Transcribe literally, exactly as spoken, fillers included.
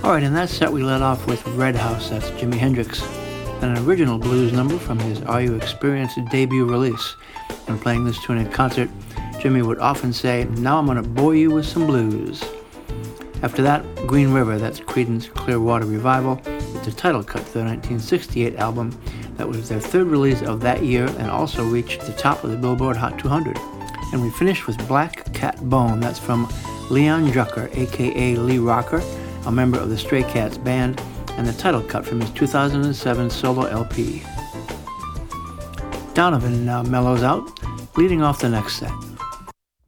Alright, in that set we led off with Red House, that's Jimi Hendrix, and an original blues number from his Are You Experienced debut release. When playing this tune in concert, Jimmy would often say, "Now I'm going to bore you with some blues." After that, Green River, that's Creedence Clearwater Revival, with the title cut to their nineteen sixty-eight album that was their third release of that year and also reached the top of the Billboard Hot two hundred. And we finished with Black Cat Bone, that's from Leon Drucker, aka Lee Rocker, a member of the Stray Cats band, and the title cut from his two thousand seven solo L P. Donovan now mellows out, leading off the next set.